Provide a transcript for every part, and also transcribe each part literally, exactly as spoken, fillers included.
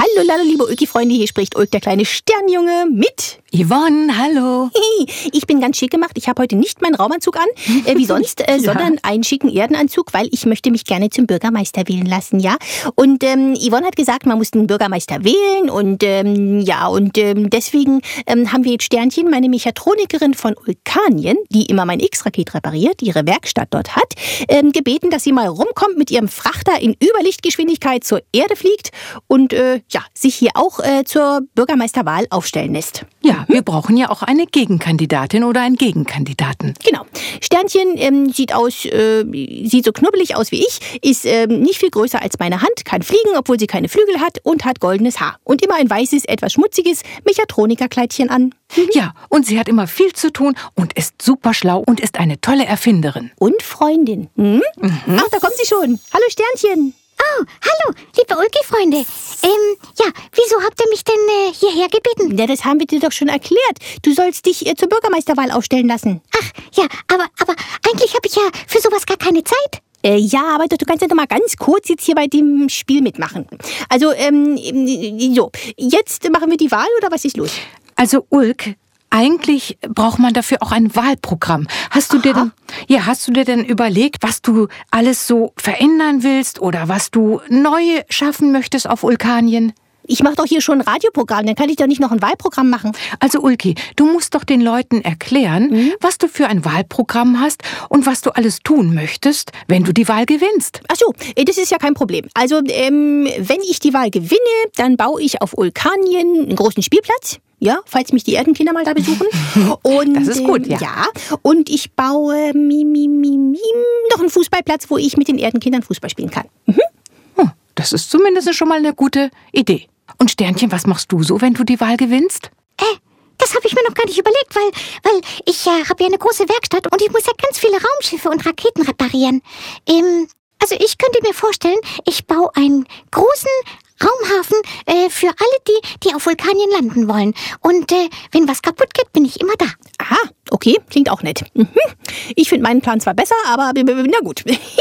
Hallo, hallo, liebe Ulki-Freunde, hier spricht Ulk, der kleine Sternjunge, mit Yvonne, hallo. Ich bin ganz schick gemacht. Ich habe heute nicht meinen Raumanzug an, äh, wie sonst, äh, ja. sondern einen schicken Erdenanzug, weil ich möchte mich gerne zum Bürgermeister wählen lassen, ja. Und ähm, Yvonne hat gesagt, man muss den Bürgermeister wählen und ähm, ja, und ähm, deswegen ähm, haben wir jetzt Sternchen, meine Mechatronikerin von Ulkanien, die immer mein X-Raket repariert, ihre Werkstatt dort hat, ähm, gebeten, dass sie mal rumkommt mit ihrem Frachter in Überlichtgeschwindigkeit zur Erde fliegt und äh, ja, sich hier auch äh, zur Bürgermeisterwahl aufstellen lässt. Ja, wir brauchen ja auch eine Gegenkandidatin oder einen Gegenkandidaten. Genau. Sternchen ähm, sieht aus, äh, sieht so knubbelig aus wie ich, ist ähm, nicht viel größer als meine Hand, kann fliegen, obwohl sie keine Flügel hat und hat goldenes Haar. Und immer ein weißes, etwas schmutziges Mechatronikerkleidchen an. Mhm. Ja, und sie hat immer viel zu tun und ist super schlau und ist eine tolle Erfinderin. Und Freundin. Hm? Mhm. Ach, da kommt sie schon. Hallo Sternchen. Oh, hallo, liebe Ulki-Freunde. Ähm, ja, wieso habt ihr mich denn äh, hierher gebeten? Ja, das haben wir dir doch schon erklärt. Du sollst dich äh, zur Bürgermeisterwahl aufstellen lassen. Ach, ja, aber, aber eigentlich habe ich ja für sowas gar keine Zeit. Äh, ja, aber du kannst ja doch mal ganz kurz jetzt hier bei dem Spiel mitmachen. Also, ähm, so, jetzt machen wir die Wahl oder was ist los? Also, Ulk, eigentlich braucht man dafür auch ein Wahlprogramm. Hast du Aha. dir denn, ja, hast du dir denn überlegt, was du alles so verändern willst oder was du neu schaffen möchtest auf Ulkanien? Ich mache doch hier schon ein Radioprogramm, dann kann ich doch nicht noch ein Wahlprogramm machen. Also Ulki, du musst doch den Leuten erklären, mhm. was du für ein Wahlprogramm hast und was du alles tun möchtest, wenn du die Wahl gewinnst. Ach so, das ist ja kein Problem. Also, ähm, wenn ich die Wahl gewinne, dann baue ich auf Ulkanien einen großen Spielplatz. Ja, falls mich die Erdenkinder mal da besuchen. Und, das ist gut, ja. Ähm, ja. Und ich baue mi, mi, mi, mi, noch einen Fußballplatz, wo ich mit den Erdenkindern Fußball spielen kann. Mhm. Oh, das ist zumindest schon mal eine gute Idee. Und Sternchen, was machst du so, wenn du die Wahl gewinnst? Äh, das habe ich mir noch gar nicht überlegt, weil, weil ich äh, habe ja eine große Werkstatt und ich muss ja ganz viele Raumschiffe und Raketen reparieren. Ähm, also ich könnte mir vorstellen, ich baue einen großen Raumhafen äh, für alle die, die auf Vulkanien landen wollen. Und äh, wenn was kaputt geht, bin ich immer da. Aha, okay, klingt auch nett. Mhm. Ich finde meinen Plan zwar besser, aber na gut.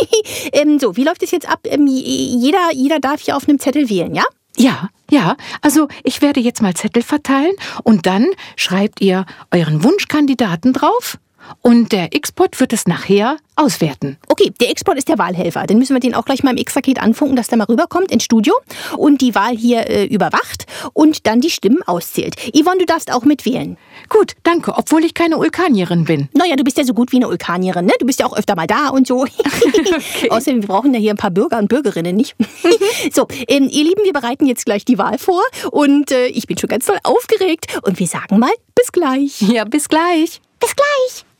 ähm, so, wie läuft es jetzt ab? Ähm, jeder, jeder darf hier auf einem Zettel wählen, ja? Ja, ja, also ich werde jetzt mal Zettel verteilen und dann schreibt ihr euren Wunschkandidaten drauf und der X-Pod wird es nachher auswerten. Okay, der X-Pod ist der Wahlhelfer. Dann müssen wir den auch gleich mal im X-Raket anfunken, dass der mal rüberkommt ins Studio und die Wahl hier äh, überwacht und dann die Stimmen auszählt. Yvonne, du darfst auch mitwählen. Gut, danke, obwohl ich keine Ulkanierin bin. Naja, du bist ja so gut wie eine Ulkanierin, ne? Du bist ja auch öfter mal da und so. Okay. Außerdem, wir brauchen ja hier ein paar Bürger und Bürgerinnen, nicht? So, ähm, ihr Lieben, wir bereiten jetzt gleich die Wahl vor und äh, ich bin schon ganz doll aufgeregt und wir sagen mal, bis gleich. Ja, bis gleich. Bis gleich.